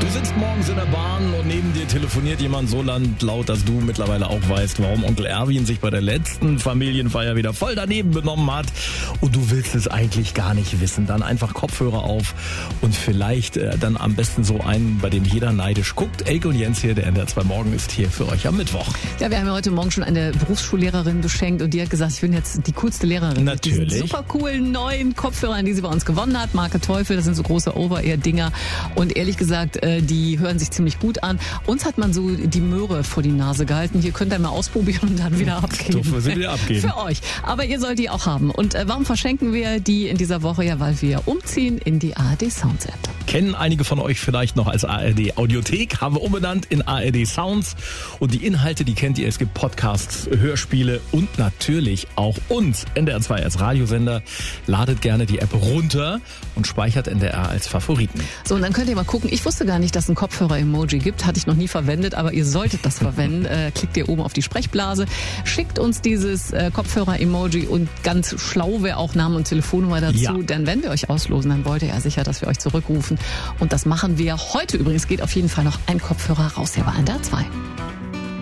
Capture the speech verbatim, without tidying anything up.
Du sitzt morgens in der Bahn und neben dir telefoniert jemand so laut, dass du mittlerweile auch weißt, warum Onkel Erwin sich bei der letzten Familienfeier wieder voll daneben benommen hat. Und du willst es eigentlich gar nicht wissen. Dann einfach Kopfhörer auf und vielleicht äh, dann am besten so einen, bei dem jeder neidisch guckt. Elke und Jens hier, der N D R zwei Morgen ist hier für euch am Mittwoch. Ja, wir haben ja heute Morgen schon eine Berufsschullehrerin beschenkt und die hat gesagt, ich bin jetzt die coolste Lehrerin. Natürlich. Mit diesen super coolen neuen Kopfhörern, die sie bei uns gewonnen hat. Marke Teufel, das sind so große Over-Ear-Dinger. Und ehrlich gesagt, die hören sich ziemlich gut an. Uns hat man so die Möhre vor die Nase gehalten. Hier könnt ihr mal ausprobieren und dann wieder abgeben. Dürfen wir sie wieder abgeben. Für euch. Aber ihr sollt die auch haben. Und äh, warum verschenken wir die in dieser Woche? Ja, weil wir umziehen in die A R D Sounds App. Kennen einige von euch vielleicht noch als A R D Audiothek, haben wir umbenannt in A R D Sounds. Und die Inhalte, die kennt ihr. Es gibt Podcasts, Hörspiele und natürlich auch uns, N D R zwei als Radiosender. Ladet gerne die App runter und speichert N D R als Favoriten. So, und dann könnt ihr mal gucken. Ich wusste gar nicht, dass es ein Kopfhörer-Emoji gibt. Hatte ich noch nie verwendet, aber ihr solltet das verwenden. Äh, klickt ihr oben auf die Sprechblase, schickt uns dieses äh, Kopfhörer-Emoji und ganz schlau wäre auch Name und Telefonnummer dazu. Ja. Denn wenn wir euch auslosen, dann wollt ihr ja sicher, dass wir euch zurückrufen. Und das machen wir heute übrigens. Geht auf jeden Fall noch ein Kopfhörer raus hier bei N D R zwei.